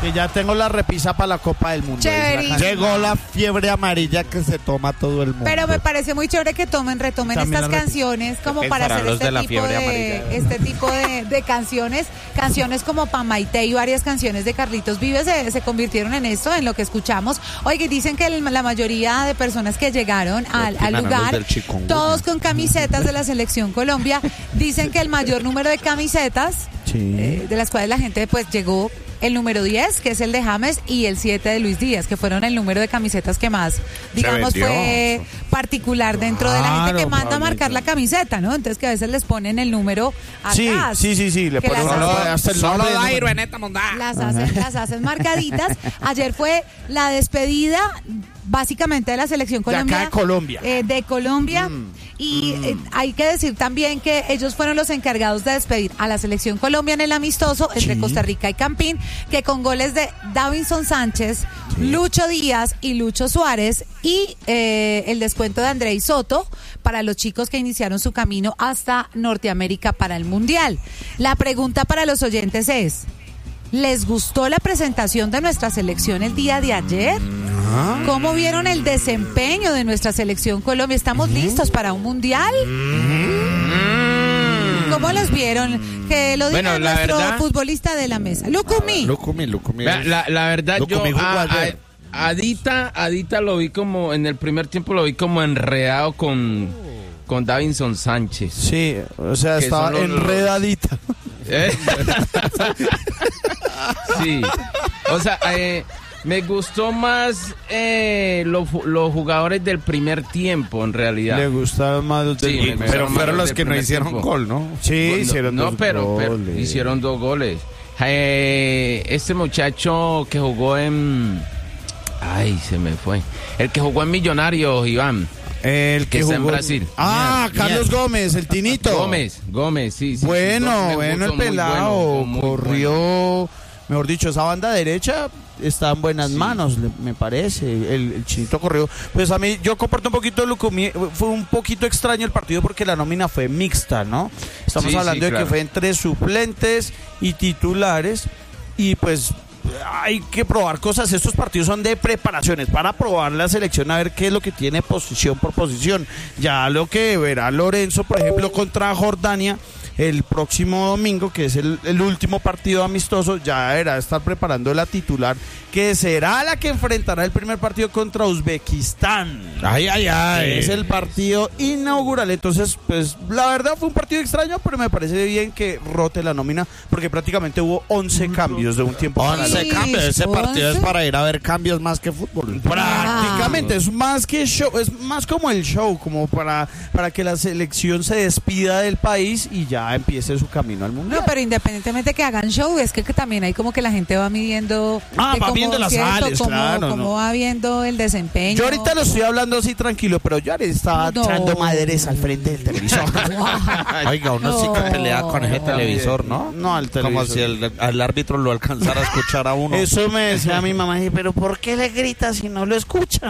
Que ya tengo la repisa para la Copa del Mundo. Llegó la fiebre amarilla que se toma todo el mundo. Pero me parece muy chévere que retomen También estas canciones como para hacer este tipo de canciones como Pamaité y varias canciones de Carlitos Vives se convirtieron en esto, en lo que escuchamos. Oye, dicen que la mayoría de personas que llegaron al lugar, todos con camisetas de la Selección Colombia, dicen que el mayor número de camisetas, de las cuales la gente pues llegó, el número 10, que es el de James, y el 7 de Luis Díaz, que fueron el número de camisetas que más, digamos, fue particular dentro de la gente que manda a marcar la camiseta, ¿no? Entonces que a veces les ponen el número atrás. Sí, le ponen solo Dairo en esta mondada. Las hacen marcaditas. Ayer fue la despedida básicamente de la Selección Colombia. De acá de Colombia. Y hay que decir también que ellos fueron los encargados de despedir a la Selección Colombia en el amistoso entre Costa Rica y Campín, que con goles de Davinson Sánchez, Lucho Díaz y Lucho Suárez, y el descuento de Andrei Soto para los chicos que iniciaron su camino hasta Norteamérica para el Mundial. La pregunta para los oyentes es: ¿les gustó la presentación de nuestra selección el día de ayer? ¿Cómo vieron el desempeño de nuestra Selección Colombia? ¿Estamos listos para un Mundial? ¿Cómo los vieron? Que lo diga nuestro futbolista de la mesa. Lucumí. La verdad, yo Adita lo vi como, en el primer tiempo lo vi como enredado con Davinson Sánchez. Sí, o sea, estaba enredadita. Sí, o sea, me gustó más los jugadores del primer tiempo, en realidad. Le gustaron más los del primer. Pero fueron los que no hicieron gol, ¿no? Sí, hicieron dos goles. Pero hicieron 2 goles. Este muchacho que jugó en... Ay, se me fue. El que jugó en Millonarios, Iván. El que está jugó en Brasil. Carlos Gómez, el Tinito. Gómez, sí. Bueno, el pelado corrió, mejor dicho, esa banda derecha está en buenas manos, me parece. El Chinito corrió. Pues a mí, yo comparto un poquito de Lucumí. Fue un poquito extraño el partido porque la nómina fue mixta, ¿no? Estamos hablando de que fue entre suplentes y titulares. Y pues hay que probar cosas. Estos partidos son de preparaciones para probar la selección, a ver qué es lo que tiene posición por posición. Ya lo que verá Lorenzo, por ejemplo, contra Jordania el próximo domingo, que es el último partido amistoso, ya deberá estar preparando la titular, que será la que enfrentará el primer partido contra Uzbekistán. Es el partido inaugural. Entonces, pues, la verdad fue un partido extraño, pero me parece bien que rote la nómina, porque prácticamente hubo 11 cambios de un tiempo a otro. 11 cambios, ese partido es para ir a ver cambios más que fútbol. Prácticamente, es más que show, es más como el show, como para que la selección se despida del país y ya empiece su camino al mundial. No, pero independientemente que hagan show, es que también hay como que la gente va midiendo. Va viendo las sales, claro. Cómo va viendo el desempeño. Yo ahorita lo estoy hablando así tranquilo, pero yo estaba echando madres al frente del televisor. Oiga, uno sí que pelea con ese televisor, ¿no? No, al televisor. Como si el árbitro lo alcanzara a escuchar a uno. Eso me decía mi mamá, pero ¿por qué le grita si no lo escucha?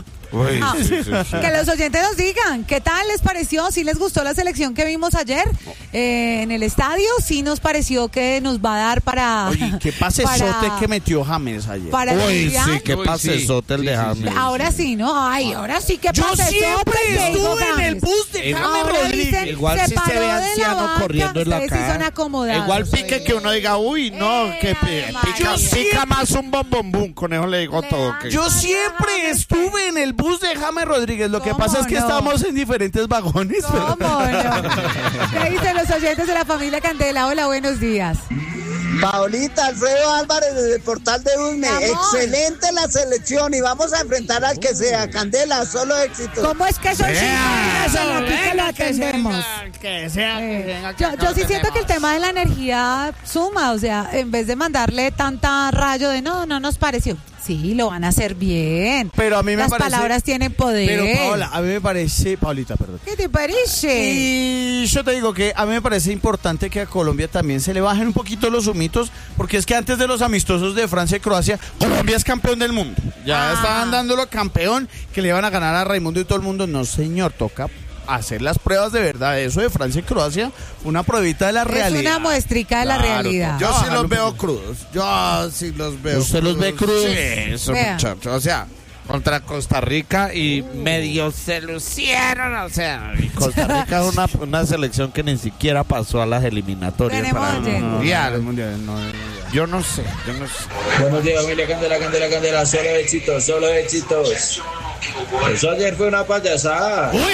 Que los oyentes nos digan, ¿qué tal les pareció? ¿Sí les gustó la selección que vimos ayer en el estadio? ¿Sí nos pareció que nos va a dar para... Oye, qué pasesote que metió James ayer. Qué pasesote el de James. Ahora sí, ¿no? Ay, ahora sí que pasesote. Yo siempre estuve en el bus de James Rodríguez. Igual si se ve anciano corriendo en la cara. Igual pique que uno diga, uy, no, que pica más un bombón. Con eso le digo todo. Yo siempre estuve en el bus de James Rodríguez. Lo que pasa es que estábamos en diferentes vagones. ¿Cómo no? ¿Qué dicen los oyentes de la familia Candela? Hola, buenos días. Paulita, Alfredo Álvarez desde el portal de UNE. Excelente la selección y vamos a enfrentar al que sea. Candela, solo éxito. ¿Cómo es que son aquí que lo atendemos? Yo sí siento que el tema de la energía suma, o sea, en vez de mandarle tanta rayo de no nos pareció. Sí, lo van a hacer bien. Pero a mí me parece... Las palabras tienen poder. Pero Paola, a mí me parece... Paulita, perdón. ¿Qué te parece? Y yo te digo que a mí me parece importante que a Colombia también se le bajen un poquito los humitos, porque es que antes de los amistosos de Francia y Croacia, Colombia es campeón del mundo. Ya estaban dándolo campeón, que le iban a ganar a Raimundo y todo el mundo. No, señor, toca hacer las pruebas de verdad. Eso de Francia y Croacia, una pruebita de la realidad. Es una muestrica de la realidad. Yo sí los veo crudos. Yo sí los veo. ¿Usted los ve crudos? Sí, eso, muchachos. O sea, contra Costa Rica y medio se lucieron, o sea, Costa Rica es una selección que ni siquiera pasó a las eliminatorias para el mundial. Yo no sé. Buenos días, familia Candela, solo éxitos. Eso ayer fue una payasada.